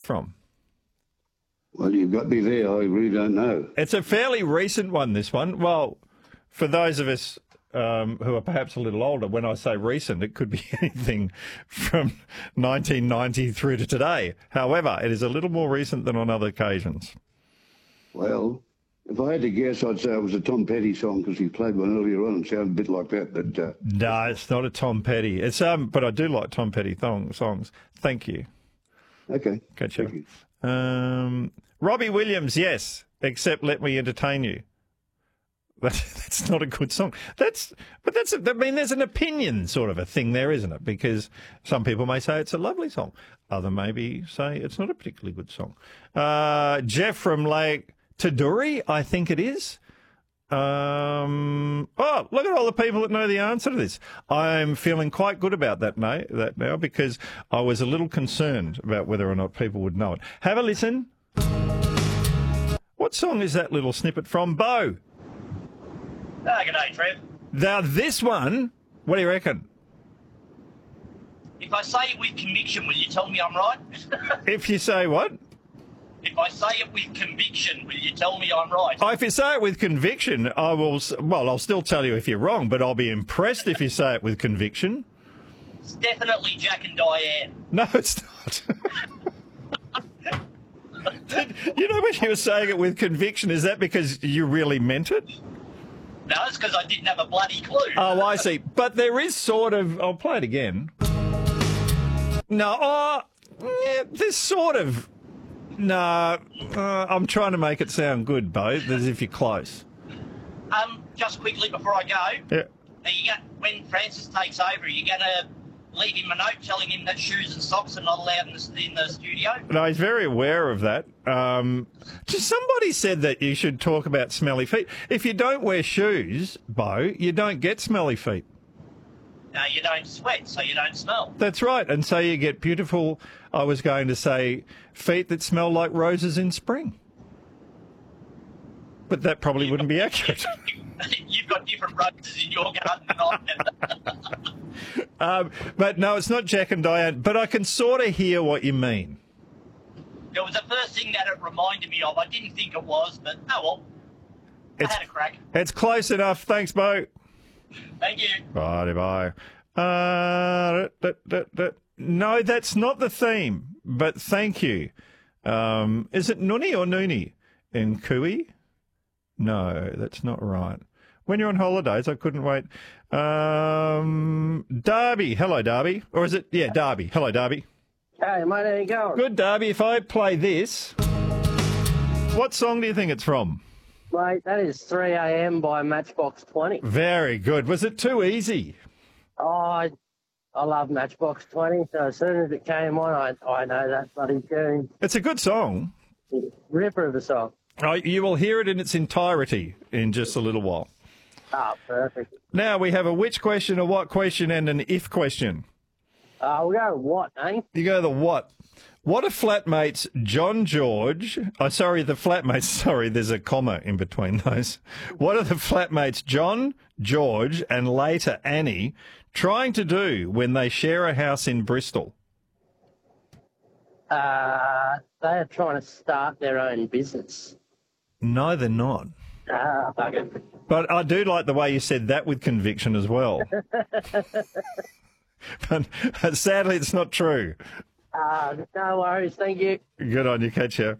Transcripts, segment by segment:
from? Well, you've got me there. I really don't know. It's a fairly recent one, this one. Well, for those of us who are perhaps a little older, when I say recent, it could be anything from 1990 through to today. However, it is a little more recent than on other occasions. Well, if I had to guess, I'd say it was a Tom Petty song because he played one earlier on and sounded a bit like that. But no, it's not a Tom Petty. It's but I do like Tom Petty songs. Thank you. Okay. Catch Thank you. you. Robbie Williams, yes, except Let Me Entertain You. That's not a good song. There's an opinion sort of a thing there, isn't it? Because some people may say it's a lovely song. Other maybe say it's not a particularly good song. Jeff from Lake Taduri, I think it is. Oh, look at all the people that know the answer to this. I'm feeling quite good about that now because I was a little concerned about whether or not people would know it. Have a listen. What song is that little snippet from? Bo? Good day, Trev. Now, this one, what do you reckon? If I say it with conviction, will you tell me I'm right? If you say what? If I say it with conviction, will you tell me I'm right? Oh, if you say it with conviction, I will. Well, I'll still tell you if you're wrong, but I'll be impressed if you say it with conviction. It's definitely Jack and Diane. No, it's not. You know when you were saying it with conviction, is that because you really meant it? No, it's because I didn't have a bloody clue. Oh, I see. But there is sort of... I'll play it again. No, yeah, there's sort of... No, I'm trying to make it sound good, Bo, as if you're close. Just quickly before I go, yeah. When Francis takes over, are you going to leave him a note telling him that shoes and socks are not allowed in the studio? No, he's very aware of that. Just somebody said that you should talk about smelly feet. If you don't wear shoes, Bo, you don't get smelly feet. No, you don't sweat, so you don't smell. That's right. And so you get beautiful, I was going to say, feet that smell like roses in spring. But that probably wouldn't be accurate. You've got different roses in your garden than I have. But no, it's not Jack and Diane. But I can sort of hear what you mean. It was the first thing that it reminded me of. I didn't think it was, but oh well. I had a crack. It's close enough. Thanks, Bo. Thank you. Bye. No, that's not the theme, but thank you. Is it Nuni or Noonie in Cooey? No, that's not right. When you're on holidays, I couldn't wait. Darby. Hello, Darby. Or is it? Yeah, Darby. Hello, Darby. Hey, mate, how you going? Good, Darby. If I play this, what song do you think it's from? Mate, that is 3 a.m. by Matchbox 20. Very good. Was it too easy? Oh, I love Matchbox 20, so as soon as it came on, I know that bloody tune. It's a good song. Ripper of a song. Oh, you will hear it in its entirety in just a little while. Ah, perfect. Now we have a which question, a what question, and an if question. We'll go with what, eh? You go the what. What are flatmates John George... Oh, sorry, the flatmates... Sorry, there's a comma in between those. What are the flatmates John, George, and later Annie trying to do when they share a house in Bristol? They are trying to start their own business. No, they're not. Bugger. But I do like the way you said that with conviction as well. But sadly, it's not true. No worries, thank you. Good on you, Catcher.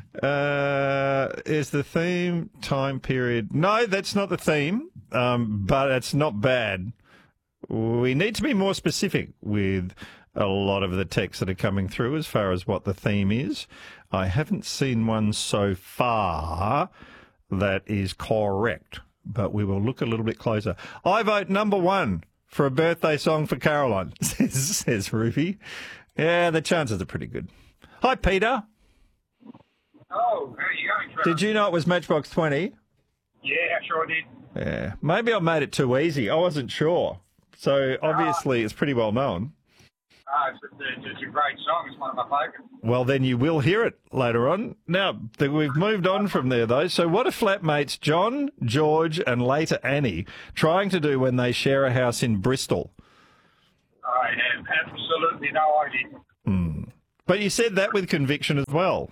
Is the theme time period? No, that's not the theme, but it's not bad. We need to be more specific with a lot of the texts that are coming through as far as what the theme is. I haven't seen one so far that is correct, but we will look a little bit closer. I vote number one for a birthday song for Caroline, says Ruby. Yeah, the chances are pretty good. Hi, Peter. Oh, how are you going, Trevor? Did you know it was Matchbox 20? Yeah, I sure did. Yeah. Maybe I made it too easy. I wasn't sure. So, obviously, it's pretty well known. It's a great song. It's one of my favourites. Well, then you will hear it later on. Now, we've moved on from there, though. So what are flatmates John, George, and later Annie trying to do when they share a house in Bristol? I have absolutely no idea. But you said that with conviction as well.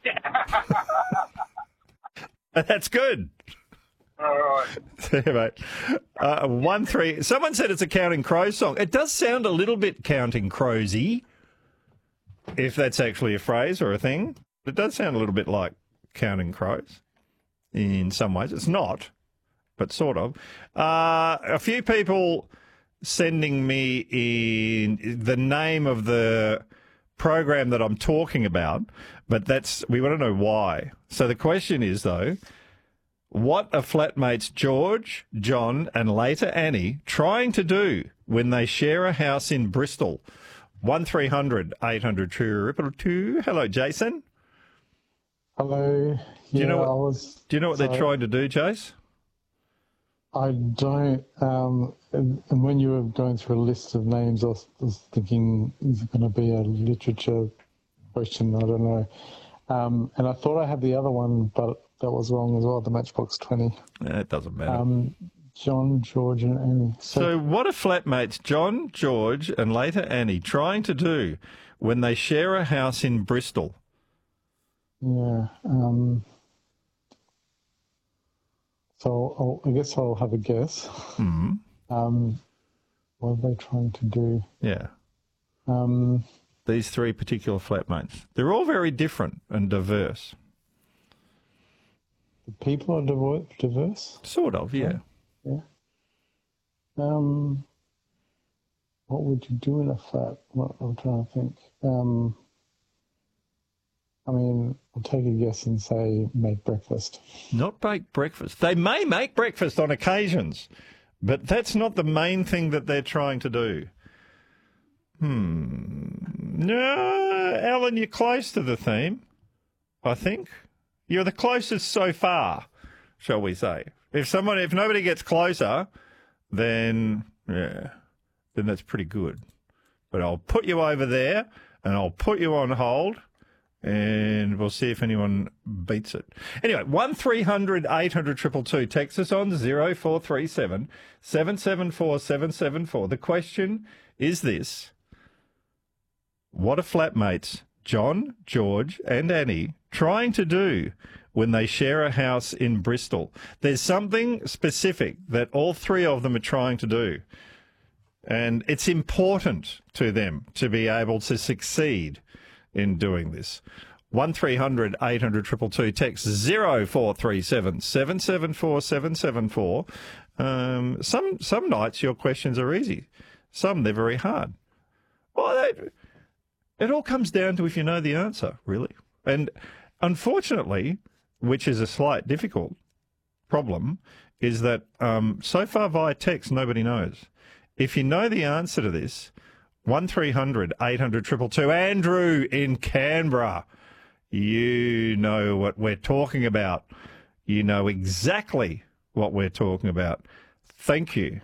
That's good. All right. Yeah, mate. 1-3. Someone said it's a Counting Crows song. It does sound a little bit Counting Crowsy, if that's actually a phrase or a thing. It does sound a little bit like Counting Crows in some ways. It's not, but sort of. A few people sending me in the name of the program that I'm talking about, but we want to know why. So the question is, though, what are flatmates George, John, and later Annie trying to do when they share a house in Bristol? 1300 800 2. Hello, Jason. Hello. Do you know what they're trying to do, Jace? I don't. And when you were going through a list of names, I was thinking, is it going to be a literature question? I don't know. And I thought I had the other one, but that was wrong as well, the Matchbox 20. It doesn't matter. John, George, and Annie. So what are flatmates John, George, and later Annie trying to do when they share a house in Bristol? Yeah. So I guess I'll have a guess. Mm-hmm. What are they trying to do? Yeah. These three particular flatmates. They're all very different and diverse. The people are diverse? Sort of, yeah. Yeah. What would you do in a flat? I'm trying to think. I'll take a guess and say make breakfast. Not make breakfast. They may make breakfast on occasions, but that's not the main thing that they're trying to do. No, Alan, you're close to the theme, I think. You're the closest so far, shall we say. If nobody gets closer, then that's pretty good. But I'll put you over there and I'll put you on hold and we'll see if anyone beats it. Anyway, 1300 800 222. Text us on 0437 774 774. The question is this. What are flatmates John, George and Annie trying to do when they share a house in Bristol? There's something specific that all three of them are trying to do. And it's important to them to be able to succeed in doing this. 1300 800 222. Text 0437 774 774. Some nights your questions are easy. Some they're very hard. Well, it all comes down to if you know the answer, really. And unfortunately, which is a slight difficult problem, is that so far via text, nobody knows. If you know the answer to this, 1300 800 222. Andrew in Canberra, you know what we're talking about. You know exactly what we're talking about. Thank you.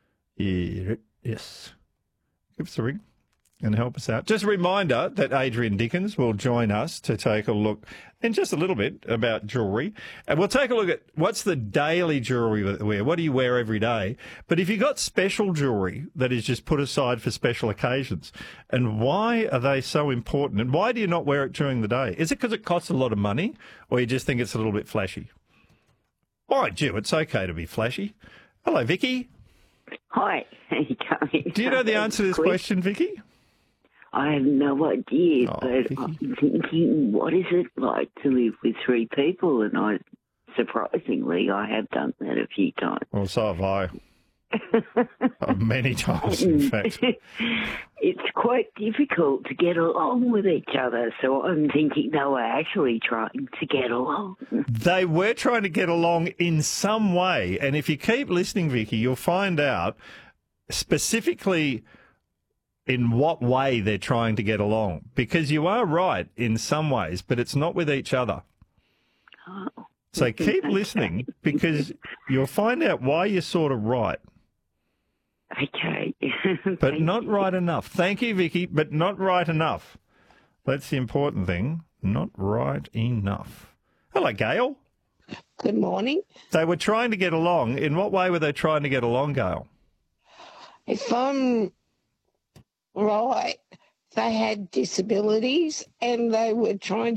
Yes. Give us a ring and help us out. Just a reminder that Adrian Dickens will join us to take a look in just a little bit about jewellery. And we'll take a look at what's the daily jewellery that we wear. What do you wear every day? But if you've got special jewellery that is just put aside for special occasions, and why are they so important? And why do you not wear it during the day? Is it because it costs a lot of money, or you just think it's a little bit flashy? Mind you, it's okay to be flashy. Hello, Vicky. Hi. How you going? Do you know the answer to this question, Vicky? I have no idea, but Vicky. I'm thinking, what is it like to live with three people? And surprisingly, I have done that a few times. Well, so have I. Many times, in fact. It's quite difficult to get along with each other, so I'm thinking they were actually trying to get along. They were trying to get along in some way, and if you keep listening, Vicky, you'll find out specifically in what way they're trying to get along. Because you are right in some ways, but it's not with each other. Oh. So keep listening, because you'll find out why you're sort of right. Okay. But not right enough. Thank you, Vicky, but not right enough. That's the important thing. Not right enough. Hello, Gail. Good morning. They were trying to get along. In what way were they trying to get along, Gail? If I'm right, they had disabilities and they were trying